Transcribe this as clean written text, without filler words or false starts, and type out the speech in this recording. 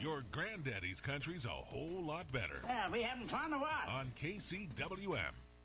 Your granddaddy's country's a whole lot better. Yeah, we having fun or what? On KCWM.